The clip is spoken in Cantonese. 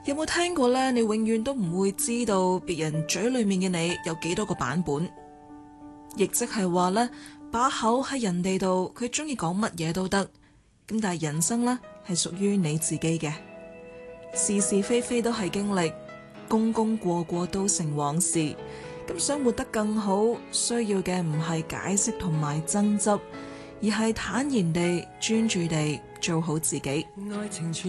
有冇聽過呢？你永遠都唔會知道別人嘴裏面嘅你有幾多個版本，亦即係話呢，把口喺人哋度，佢中意講乜嘢都得。咁但係人生呢，係屬於你自己嘅，是是非非都係經歷，功功過過都成往事。咁想活得更好，需要嘅唔係解釋同埋爭執，而係坦然地、專注地做好自己。愛情